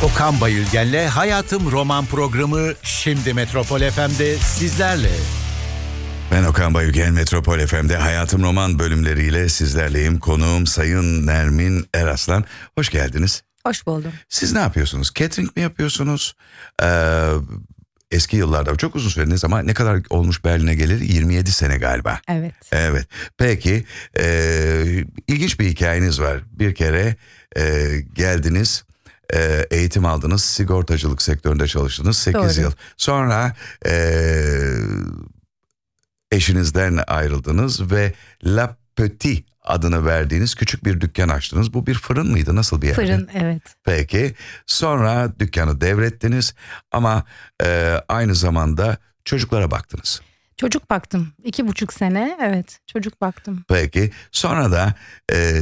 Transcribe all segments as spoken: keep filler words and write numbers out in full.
Okan Bayülgen'le Hayatım Roman programı şimdi Metropol F M'de sizlerle. Ben Okan Bayülgen, Metropol F M'de Hayatım Roman bölümleriyle sizlerleyim. Konuğum Sayın Nermin Eraslan. Hoş geldiniz. Hoş buldum. Siz ne yapıyorsunuz? Catering mi yapıyorsunuz? Ee, eski yıllarda çok uzun sürdünüz ama ne kadar olmuş Berlin'e gelir? yirmi yedi sene galiba. Evet. Evet. Peki e, ilginç bir hikayeniz var. Bir kere e, geldiniz. E, eğitim aldınız, sigortacılık sektöründe çalıştınız sekiz Doğru. yıl. Sonra e, eşinizden ayrıldınız ve La Petit adını verdiğiniz küçük bir dükkan açtınız. Bu bir fırın mıydı? Nasıl bir yerdi? Fırın, evet. Peki. Sonra dükkanı devrettiniz ama e, aynı zamanda çocuklara baktınız. Çocuk baktım. İki buçuk sene, evet. Çocuk baktım. Peki. Sonra da e,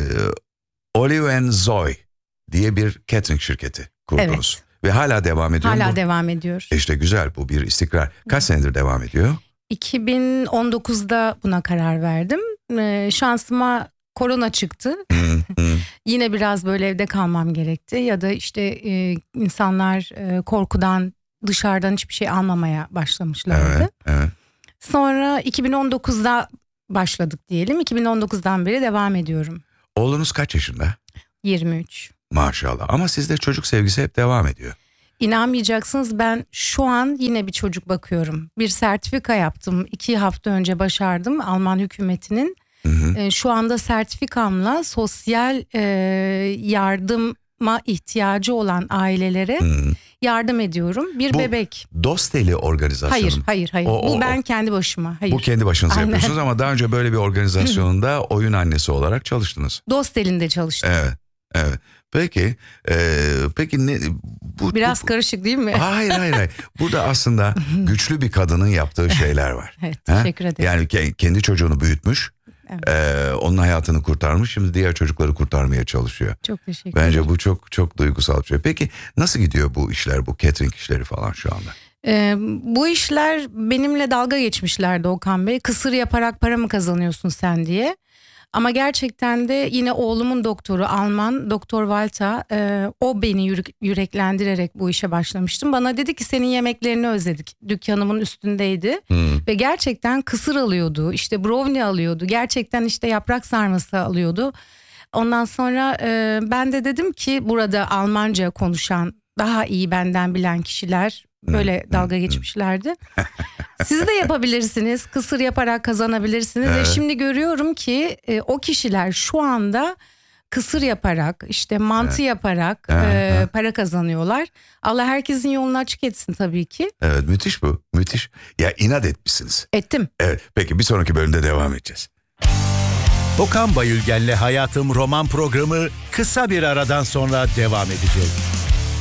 Olive and Zoe diye bir catering şirketi kurdunuz. Evet. Ve hala devam ediyor mu? Hala devam ediyor. İşte güzel, bu bir istikrar. Kaç senedir devam ediyor? iki bin on dokuzda buna karar verdim. Ee, şansıma korona çıktı. Yine biraz böyle evde kalmam gerekti. Ya da işte e, insanlar e, korkudan dışarıdan hiçbir şey almamaya başlamışlardı. Evet, evet. Sonra iki bin on dokuzda başladık diyelim. iki bin on dokuzdan beri devam ediyorum. Oğlunuz kaç yaşında? yirmi üç. Maşallah, ama sizde çocuk sevgisi hep devam ediyor. İnanmayacaksınız, ben şu an yine bir çocuk bakıyorum. Bir sertifika yaptım. iki hafta önce başardım Alman hükümetinin. Hı hı. E, şu anda sertifikamla sosyal e, yardıma ihtiyacı olan ailelere Hı hı. yardım ediyorum. Bir Bu bebek. Dosteli organizasyonu. Hayır, hayır, hayır. O, o, Bu ben o. kendi başıma. Hayır. Bu kendi başınıza Aynen. yapıyorsunuz ama daha önce böyle bir organizasyonda oyun annesi olarak çalıştınız. Dostel'inde çalıştım. Evet, evet. Peki, e, peki ne bu? Biraz bu, karışık değil mi? Hayır, hayır, hayır. Burada aslında güçlü bir kadının yaptığı şeyler var. Evet, Ha? teşekkür ederim. Yani ke- kendi çocuğunu büyütmüş, Evet. e, onun hayatını kurtarmış, şimdi diğer çocukları kurtarmaya çalışıyor. Çok teşekkür ederim. Bence bu çok çok duygusal bir şey. Peki nasıl gidiyor bu işler, bu catering işleri falan şu anda? Ee, bu işler benimle dalga geçmişlerdi Okan Bey. Kısır yaparak para mı kazanıyorsun sen diye. Ama gerçekten de yine oğlumun doktoru Alman Doktor Walter, e, o beni yürek, yüreklendirerek bu işe başlamıştım. Bana dedi ki senin yemeklerini özledik. Dükkanımın üstündeydi. Hmm. Ve gerçekten kısır alıyordu, işte brownie alıyordu, gerçekten işte yaprak sarması alıyordu. Ondan sonra e, ben de dedim ki burada Almanca konuşan, daha iyi benden bilen kişiler böyle dalga geçmişlerdi. Siz de yapabilirsiniz, kısır yaparak kazanabilirsiniz. Evet. Ve şimdi görüyorum ki e, o kişiler şu anda kısır yaparak, işte mantı Evet. yaparak Evet, e, evet. para kazanıyorlar. Allah herkesin yolunu açık etsin tabii ki. Evet, müthiş bu, müthiş. Ya inat etmişsiniz. Ettim. Evet, peki bir sonraki bölümde devam edeceğiz. Okan Bayülgen'le Hayatım Roman programı kısa bir aradan sonra devam edecek.